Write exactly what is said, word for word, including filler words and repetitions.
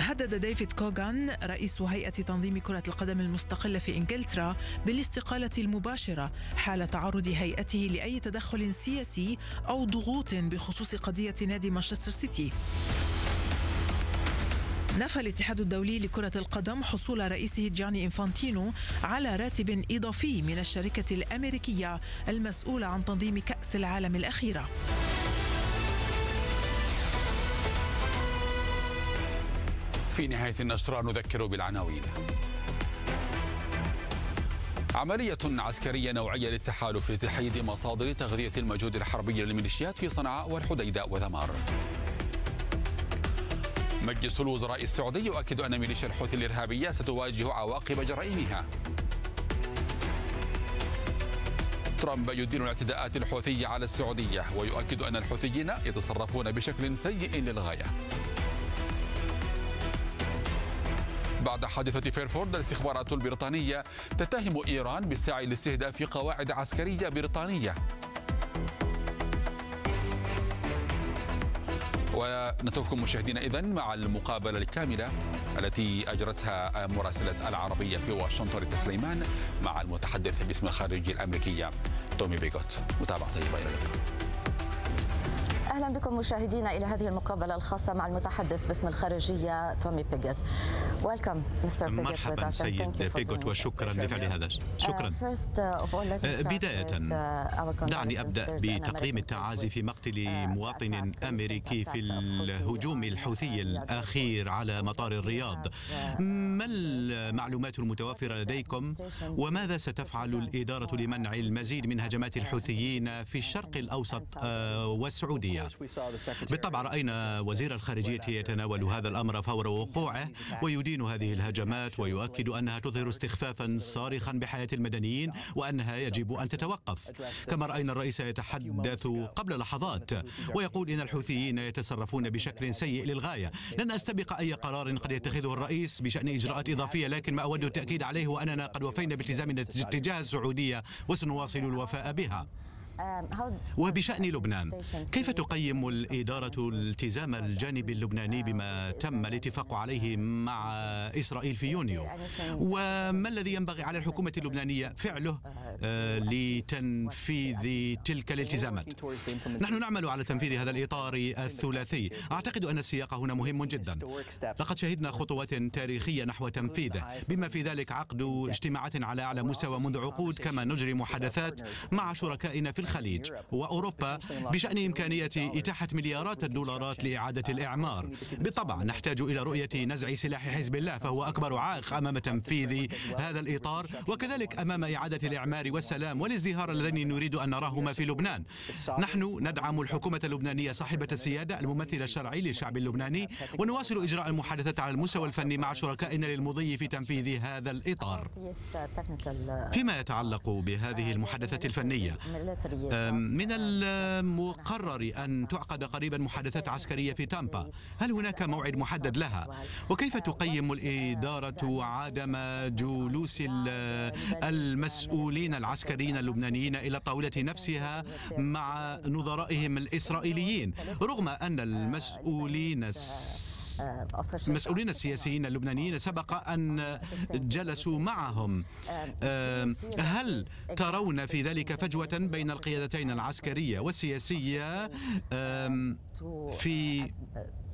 هدد ديفيد كوغان رئيس هيئة تنظيم كرة القدم المستقلة في إنجلترا بالاستقالة المباشرة حال تعرض هيئته لأي تدخل سياسي أو ضغوط بخصوص قضية نادي مانشستر سيتي. نفى الاتحاد الدولي لكرة القدم حصول رئيسه جياني إنفانتينو على راتب إضافي من الشركة الأمريكية المسؤولة عن تنظيم كأس العالم الأخيرة. في نهاية النشرة نذكر بالعناوين. عملية عسكرية نوعية للتحالف لتحييد مصادر تغذية المجهود الحربي للميليشيات في صنعاء والحديدة وذمار. مجلس الوزراء السعودي يؤكد أن ميليشيا الحوثي الإرهابية ستواجه عواقب جرائمها. ترامب يدين الاعتداءات الحوثية على السعودية ويؤكد أن الحوثيين يتصرفون بشكل سيء للغاية. بعد حادثة فيرفورد الاستخبارات البريطانية تتهم إيران بالسعي لاستهداف قواعد عسكرية بريطانية. ونترككم مشاهدينا إذن مع المقابلة الكاملة التي أجرتها مراسلة العربية في واشنطن ريتا سليمان مع المتحدث باسم الخارجية الأمريكية تومي بيغوت. متابعة طيبة، إلى اللقاء. أهلا بكم مشاهدينا إلى هذه المقابلة الخاصة مع المتحدث باسم الخارجية تومي بيغوت. Welcome مستر بيغوت. مرحبا سيد بيغوت وشكرا لفعل هذا. شكرا. بداية دعني أبدأ بتقديم التعازي في مقتل مواطن أمريكي في الهجوم الحوثي الأخير على مطار الرياض. ما المعلومات المتوفرة لديكم وماذا ستفعل الإدارة لمنع المزيد من هجمات الحوثيين في الشرق الأوسط والسعودية؟ بالطبع رأينا وزير الخارجية يتناول هذا الأمر فور وقوعه ويدين هذه الهجمات ويؤكد أنها تظهر استخفافا صارخا بحياة المدنيين وأنها يجب أن تتوقف. كما رأينا الرئيس يتحدث قبل لحظات ويقول إن الحوثيين يتصرفون بشكل سيء للغاية. لن أستبق أي قرار قد يتخذه الرئيس بشأن إجراءات إضافية، لكن ما أود التأكيد عليه هو أننا قد وفينا بالتزامنا تجاه السعودية وسنواصل الوفاء بها. وبشأن لبنان، كيف تقيم الإدارة التزام الجانب اللبناني بما تم الاتفاق عليه مع إسرائيل في يونيو؟ وما الذي ينبغي على الحكومة اللبنانية فعله لتنفيذ تلك الالتزامات؟ نحن نعمل على تنفيذ هذا الإطار الثلاثي. أعتقد أن السياق هنا مهم جدا. لقد شهدنا خطوات تاريخية نحو تنفيذه، بما في ذلك عقد اجتماعات على أعلى مستوى منذ عقود، كما نجري محادثات مع شركائنا في الخليج وأوروبا بشأن إمكانية إتاحة مليارات الدولارات لإعادة الإعمار. بالطبع نحتاج إلى رؤية نزع سلاح حزب الله، فهو أكبر عائق أمام تنفيذ هذا الإطار، وكذلك أمام إعادة الإعمار والسلام والازدهار اللذين نريد أن نراهما في لبنان. نحن ندعم الحكومة اللبنانية صاحبة السيادة الممثل الشرعي للشعب اللبناني، ونواصل إجراء المحادثات على المستوى الفني مع شركائنا للمضي في تنفيذ هذا الإطار. فيما يتعلق بهذه المحادثات الفنية، من المقرر أن تعقد قريبا محادثات عسكرية في تامبا. هل هناك موعد محدد لها؟ وكيف تقيم الإدارة عدم جلوس المسؤولين العسكريين اللبنانيين إلى الطاولة نفسها مع نظرائهم الإسرائيليين، رغم أن المسؤولين المسؤولين السياسيين اللبنانيين سبق أن جلسوا معهم؟ هل ترون في ذلك فجوة بين القيادتين العسكرية والسياسية في